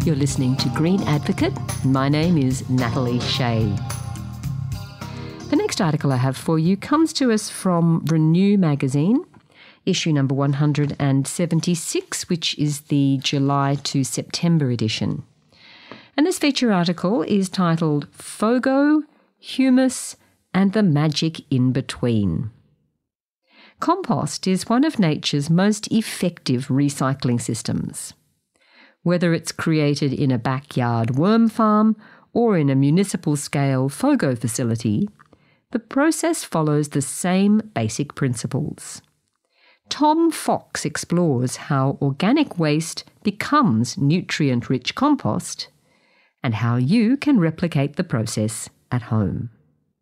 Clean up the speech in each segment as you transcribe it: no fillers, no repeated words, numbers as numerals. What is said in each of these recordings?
You're listening to Green Advocate. My name is Natalie Shea. The next article I have for you comes to us from Renew magazine, issue number 176, which is the July to September edition. And this feature article is titled FOGO, Humus and the Magic in Between. Compost is one of nature's most effective recycling systems. Whether it's created in a backyard worm farm or in a municipal scale FOGO facility, the process follows the same basic principles. Tom Fox explores how organic waste becomes nutrient-rich compost and how you can replicate the process at home.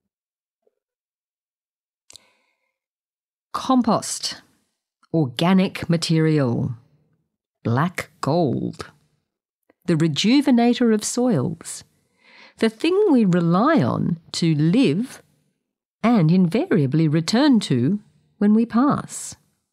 Compost, organic material, black gold, the rejuvenator of soils, the thing we rely on to live and invariably return to when we pass.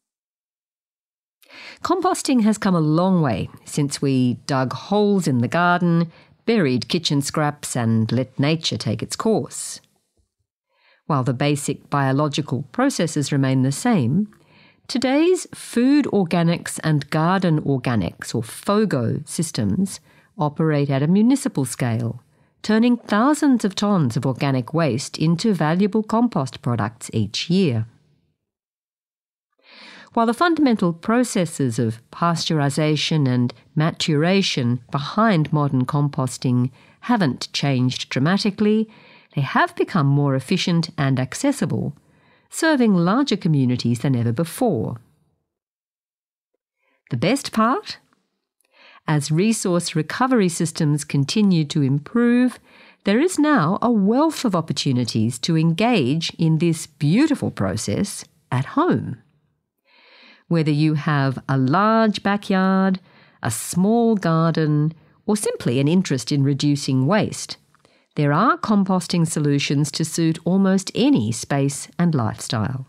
Composting has come a long way since we dug holes in the garden, buried kitchen scraps and let nature take its course. While the basic biological processes remain the same, today's food organics and garden organics, or FOGO, systems operate at a municipal scale, turning thousands of tonnes of organic waste into valuable compost products each year. While the fundamental processes of pasteurisation and maturation behind modern composting haven't changed dramatically, they have become more efficient and accessible, serving larger communities than ever before. The best part? As resource recovery systems continue to improve, there is now a wealth of opportunities to engage in this beautiful process at home. Whether you have a large backyard, a small garden, or simply an interest in reducing waste, there are composting solutions to suit almost any space and lifestyle.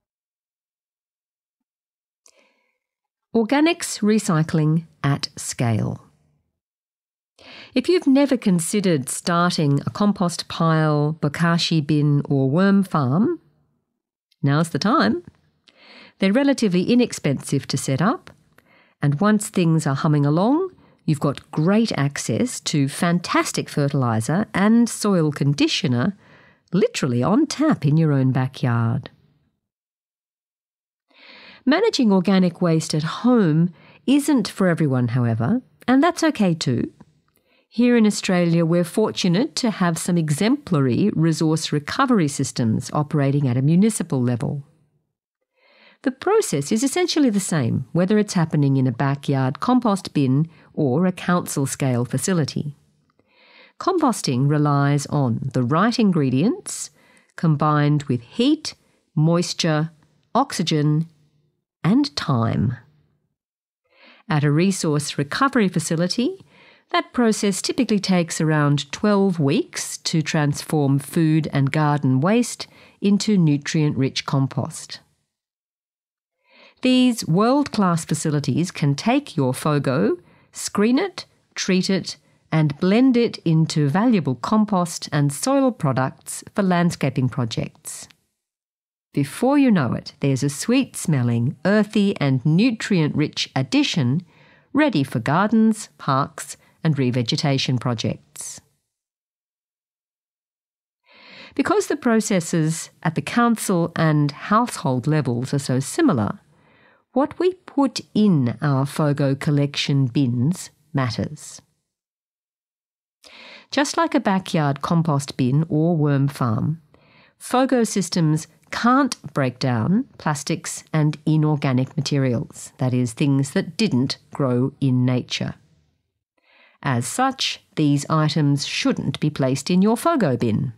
Organics recycling at scale. If you've never considered starting a compost pile, bokashi bin or worm farm, now's the time. They're relatively inexpensive to set up, and once things are humming along, you've got great access to fantastic fertiliser and soil conditioner literally on tap in your own backyard. Managing organic waste at home isn't for everyone, however, and that's okay too. Here in Australia, we're fortunate to have some exemplary resource recovery systems operating at a municipal level. The process is essentially the same, whether it's happening in a backyard compost bin or a council-scale facility. Composting relies on the right ingredients combined with heat, moisture, oxygen, and time. At a resource recovery facility, that process typically takes around 12 weeks to transform food and garden waste into nutrient-rich compost. These world-class facilities can take your FOGO, screen it, treat it, and blend it into valuable compost and soil products for landscaping projects. Before you know it, there's a sweet-smelling, earthy and nutrient-rich addition ready for gardens, parks and revegetation projects. Because the processes at the council and household levels are so similar, what we put in our FOGO collection bins matters. Just like a backyard compost bin or worm farm, FOGO systems can't break down plastics and inorganic materials, that is, things that didn't grow in nature. As such, these items shouldn't be placed in your FOGO bin.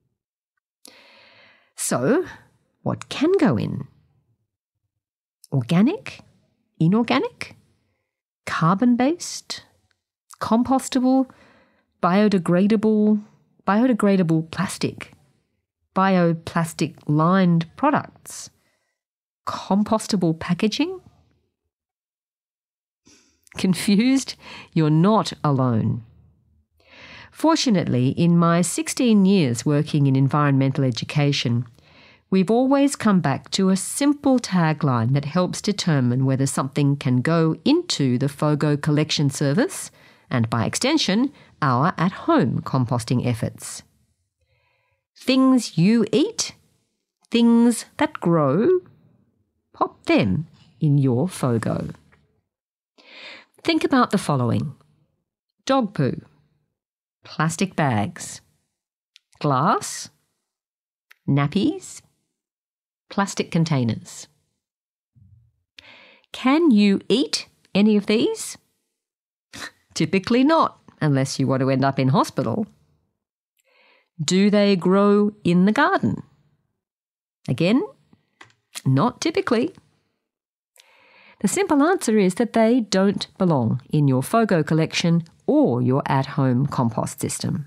So, what can go in? Organic? Inorganic? Carbon-based? Compostable? Biodegradable plastic? Bioplastic-lined products? Compostable packaging? Confused? You're not alone. Fortunately, in my 16 years working in environmental education, we've always come back to a simple tagline that helps determine whether something can go into the FOGO collection service and, by extension, our at-home composting efforts. Things you eat, things that grow, pop them in your FOGO. Think about the following: dog poo, plastic bags, glass, nappies, plastic containers. Can you eat any of these? Typically not, unless you want to end up in hospital. Do they grow in the garden? Again, not typically. The simple answer is that they don't belong in your FOGO collection or your at-home compost system.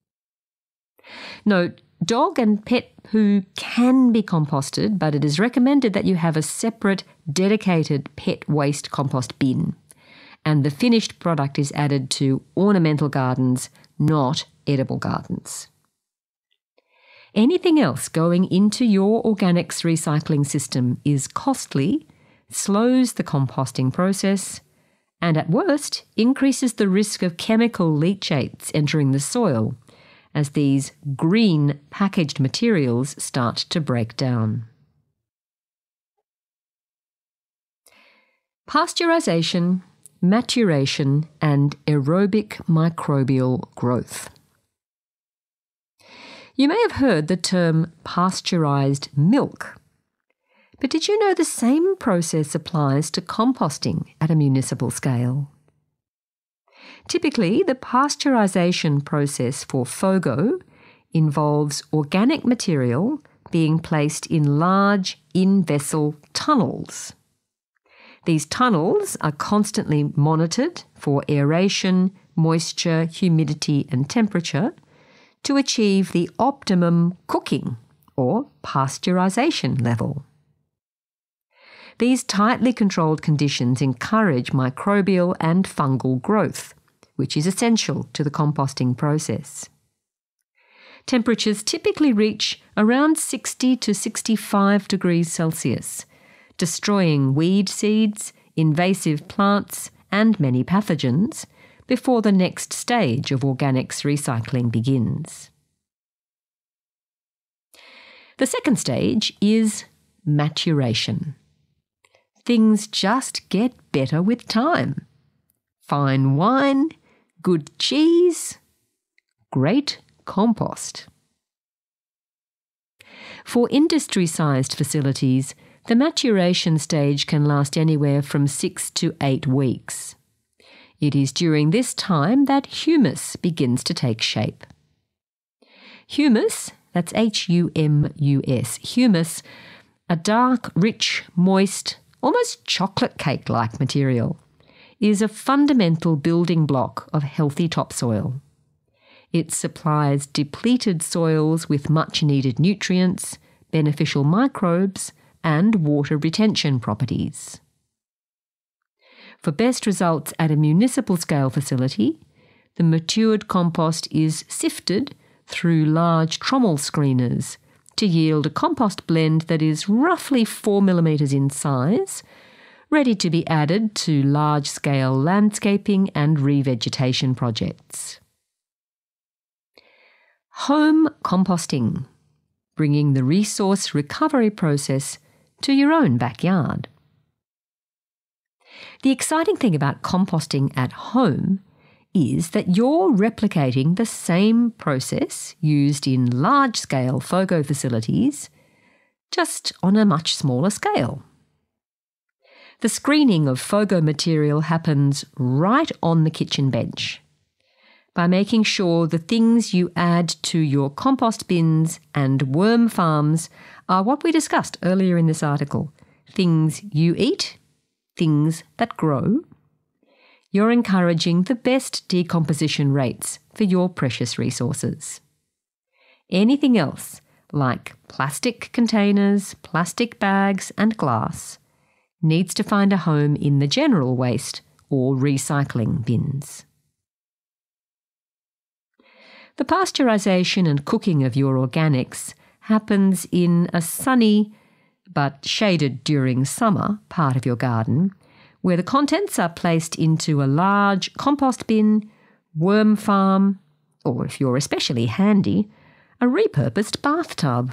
Note, dog and pet poo can be composted, but it is recommended that you have a separate, dedicated pet waste compost bin, and the finished product is added to ornamental gardens, not edible gardens. Anything else going into your organics recycling system is costly, slows the composting process, and at worst increases the risk of chemical leachates entering the soil as these green packaged materials start to break down. Pasteurization, maturation, and aerobic microbial growth. You may have heard the term pasteurized milk. But did you know the same process applies to composting at a municipal scale? Typically, the pasteurization process for FOGO involves organic material being placed in large in-vessel tunnels. These tunnels are constantly monitored for aeration, moisture, humidity, and temperature to achieve the optimum cooking or pasteurization level. These tightly controlled conditions encourage microbial and fungal growth, which is essential to the composting process. Temperatures typically reach around 60 to 65 degrees Celsius, destroying weed seeds, invasive plants, and many pathogens before the next stage of organics recycling begins. The second stage is maturation. Things just get better with time. Fine wine, good cheese, great compost. For industry-sized facilities, the maturation stage can last anywhere from 6 to 8 weeks. It is during this time that humus begins to take shape. Humus, that's H-U-M-U-S, humus, a dark, rich, moist, almost chocolate cake-like material, is a fundamental building block of healthy topsoil. It supplies depleted soils with much-needed nutrients, beneficial microbes, and water retention properties. For best results at a municipal scale facility, the matured compost is sifted through large trommel screeners to yield a compost blend that is roughly 4 millimetres in size, ready to be added to large-scale landscaping and revegetation projects. Home composting, bringing the resource recovery process to your own backyard. The exciting thing about composting at home is that you're replicating the same process used in large-scale FOGO facilities, just on a much smaller scale. The screening of FOGO material happens right on the kitchen bench by making sure the things you add to your compost bins and worm farms are what we discussed earlier in this article: things you eat, things that grow. You're encouraging the best decomposition rates for your precious resources. Anything else, like plastic containers, plastic bags, and glass, needs to find a home in the general waste or recycling bins. The pasteurisation and cooking of your organics happens in a sunny but shaded during summer part of your garden, where the contents are placed into a large compost bin, worm farm, or if you're especially handy, a repurposed bathtub.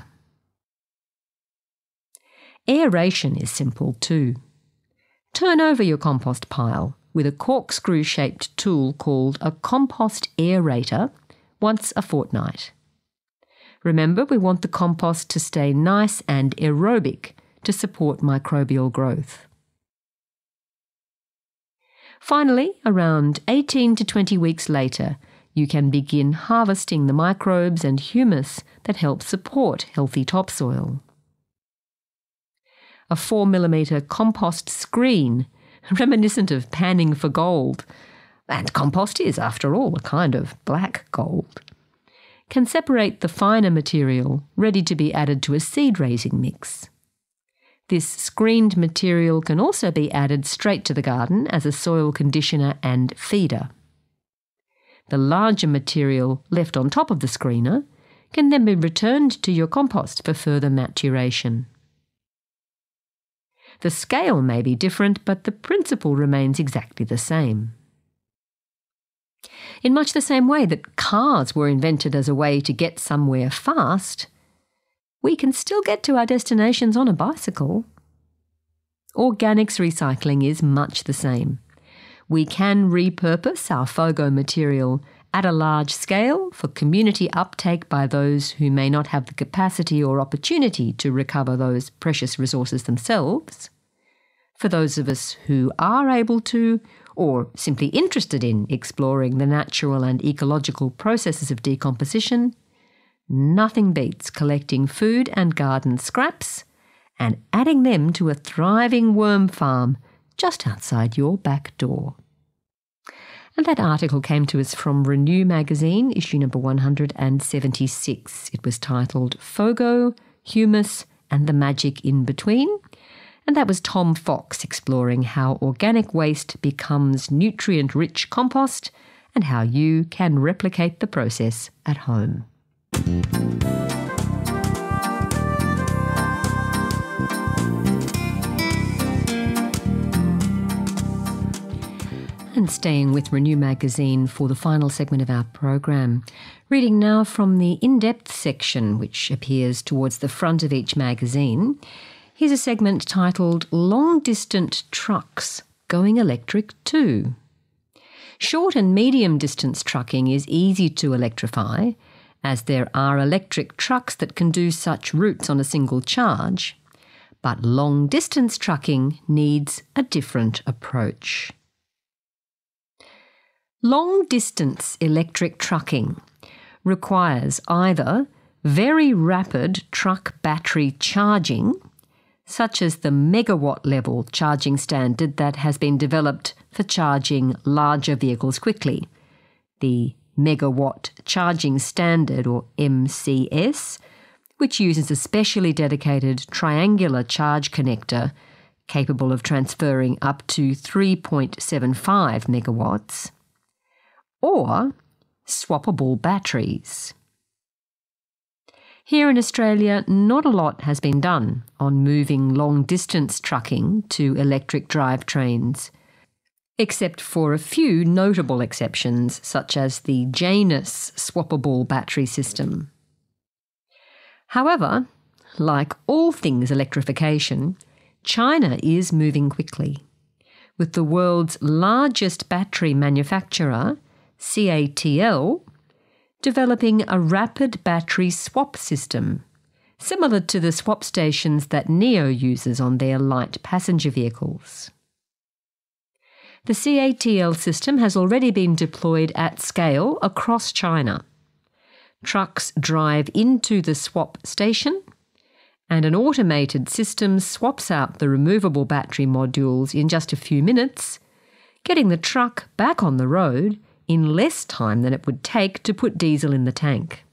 Aeration is simple too. Turn over your compost pile with a corkscrew-shaped tool called a compost aerator once a fortnight. Remember, we want the compost to stay nice and aerobic to support microbial growth. Finally, around 18 to 20 weeks later, you can begin harvesting the microbes and humus that help support healthy topsoil. A 4mm compost screen, reminiscent of panning for gold, and compost is, after all, a kind of black gold, can separate the finer material ready to be added to a seed-raising mix. This screened material can also be added straight to the garden as a soil conditioner and feeder. The larger material left on top of the screener can then be returned to your compost for further maturation. The scale may be different, but the principle remains exactly the same. In much the same way that cars were invented as a way to get somewhere fast, we can still get to our destinations on a bicycle. Organics recycling is much the same. We can repurpose our FOGO material at a large scale for community uptake by those who may not have the capacity or opportunity to recover those precious resources themselves. For those of us who are able to, or simply interested in exploring the natural and ecological processes of decomposition, nothing beats collecting food and garden scraps and adding them to a thriving worm farm just outside your back door. And that article came to us from Renew magazine, issue number 176. It was titled FOGO, Humus and the Magic in Between. And that was Tom Fox exploring how organic waste becomes nutrient-rich compost and how you can replicate the process at home. And staying with Renew magazine for the final segment of our program. Reading now from the in-depth section, which appears towards the front of each magazine. Here's a segment titled Long-Distant Trucks Going Electric Too. Short and medium distance trucking is easy to electrify, as there are electric trucks that can do such routes on a single charge. But long-distance trucking needs a different approach. Long-distance electric trucking requires either very rapid truck battery charging, such as the megawatt level charging standard that has been developed for charging larger vehicles quickly, the Megawatt Charging Standard, or MCS, which uses a specially dedicated triangular charge connector capable of transferring up to 3.75 megawatts, or swappable batteries. Here in Australia, not a lot has been done on moving long-distance trucking to electric drivetrains, except for a few notable exceptions, such as the Janus swappable battery system. However, like all things electrification, China is moving quickly, with the world's largest battery manufacturer, CATL, developing a rapid battery swap system, similar to the swap stations that NIO uses on their light passenger vehicles. The CATL system has already been deployed at scale across China. Trucks drive into the swap station, and an automated system swaps out the removable battery modules in just a few minutes, getting the truck back on the road in less time than it would take to put diesel in the tank.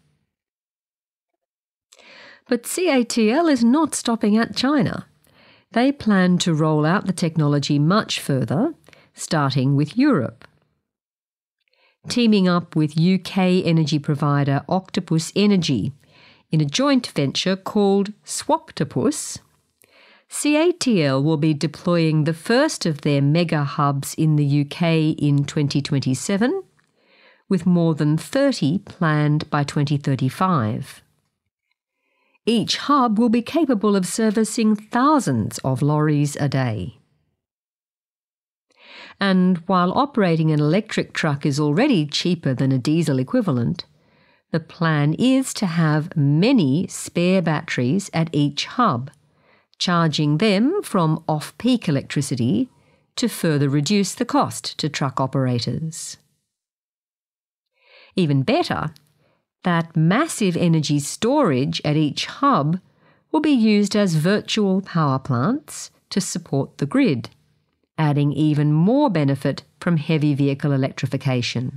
But CATL is not stopping at China. They plan to roll out the technology much further, starting with Europe. Teaming up with UK energy provider Octopus Energy in a joint venture called Swaptopus, CATL will be deploying the first of their mega hubs in the UK in 2027, with more than 30 planned by 2035. Each hub will be capable of servicing thousands of lorries a day. And while operating an electric truck is already cheaper than a diesel equivalent, the plan is to have many spare batteries at each hub, charging them from off-peak electricity to further reduce the cost to truck operators. Even better, that massive energy storage at each hub will be used as virtual power plants to support the grid, adding even more benefit from heavy vehicle electrification.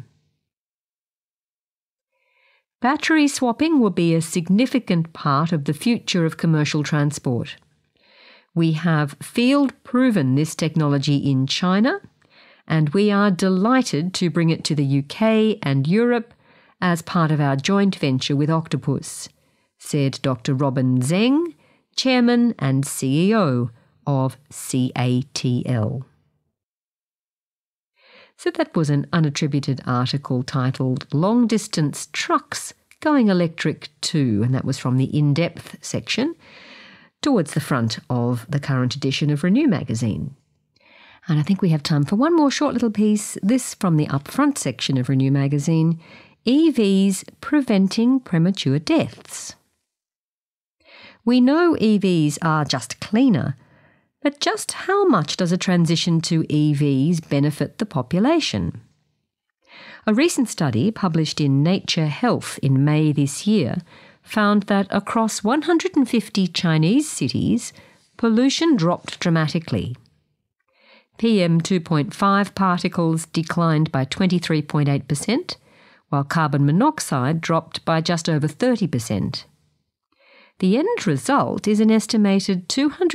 Battery swapping will be a significant part of the future of commercial transport. We have field-proven this technology in China, and we are delighted to bring it to the UK and Europe as part of our joint venture with Octopus, said Dr. Robin Zeng, Chairman and CEO of CATL. So that was an unattributed article titled Long Distance Trucks Going Electric Too, and that was from the In-Depth section towards the front of the current edition of Renew magazine. And I think we have time for one more short little piece, this from the Upfront section of Renew magazine, EVs Preventing Premature Deaths. We know EVs are just cleaner, but just how much does a transition to EVs benefit the population? A recent study published in Nature Health in May this year found that across 150 Chinese cities, pollution dropped dramatically. PM 2.5 particles declined by 23.8%, while carbon monoxide dropped by just over 30%. The end result is an estimated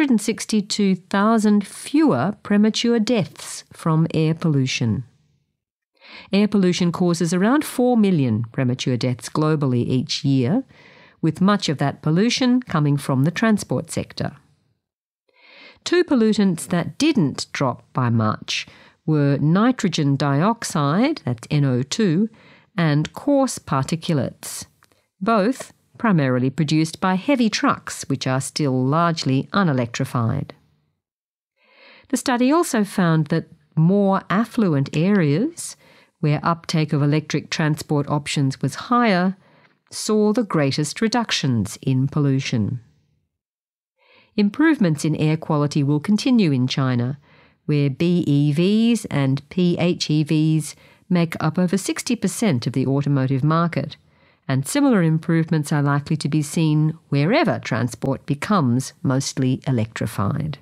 262,000 fewer premature deaths from air pollution. Air pollution causes around 4 million premature deaths globally each year, with much of that pollution coming from the transport sector. Two pollutants that didn't drop by much were nitrogen dioxide, that's NO2, and coarse particulates, both primarily produced by heavy trucks, which are still largely unelectrified. The study also found that more affluent areas, where uptake of electric transport options was higher, saw the greatest reductions in pollution. Improvements in air quality will continue in China, where BEVs and PHEVs make up over 60% of the automotive market, and similar improvements are likely to be seen wherever transport becomes mostly electrified.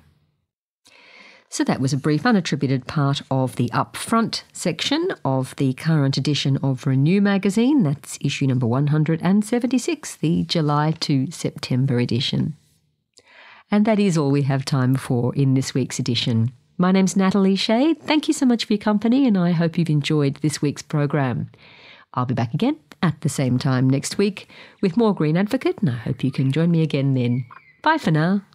So that was a brief unattributed part of the Upfront section of the current edition of Renew magazine. That's issue number 176, the July to September edition. And that is all we have time for in this week's edition. My name's Natalie Shea. Thank you so much for your company, and I hope you've enjoyed this week's program. I'll be back again at the same time next week with more Green Advocate, and I hope you can join me again then. Bye for now.